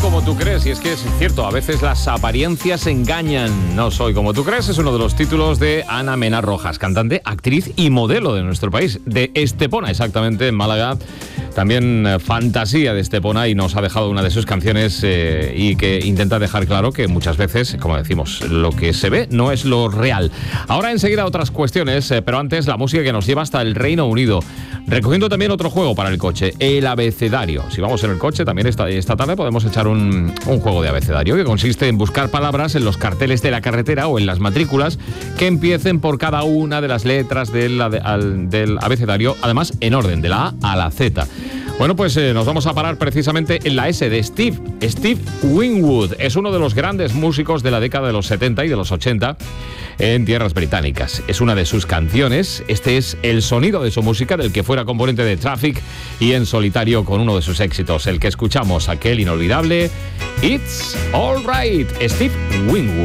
como tú crees, y es que es cierto, a veces las apariencias engañan. No soy como tú crees, es uno de los títulos de Ana Mena Rojas, cantante, actriz y modelo de nuestro país, de Estepona, exactamente, en Málaga. También fantasía de Estepona, y nos ha dejado una de sus canciones y que intenta dejar claro que muchas veces, como decimos, lo que se ve no es lo real. Ahora enseguida otras cuestiones, pero antes la música que nos lleva hasta el Reino Unido, recogiendo también otro juego para el coche, el abecedario. Si vamos en el coche, también esta tarde podemos echar un juego de abecedario que consiste en buscar palabras en los carteles de la carretera o en las matrículas que empiecen por cada una de las letras del abecedario, además en orden, de la A a la Z. Bueno, pues nos vamos a parar precisamente en la S de Steve Winwood. Es uno de los grandes músicos de la década de los 70 y de los 80 en tierras británicas. Es una de sus canciones. Este es el sonido de su música, del que fuera componente de Traffic y En Solitario, con uno de sus éxitos, el que escuchamos, aquel inolvidable It's Alright, Steve Winwood.